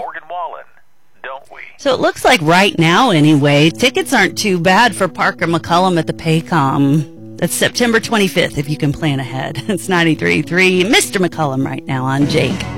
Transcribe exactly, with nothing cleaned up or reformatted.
Morgan Wallen, don't we? So it looks like right now, anyway, tickets aren't too bad for Parker McCollum at the Paycom. That's September twenty-fifth, if you can plan ahead. It's ninety-three point three Mister McCollum right now on Jake.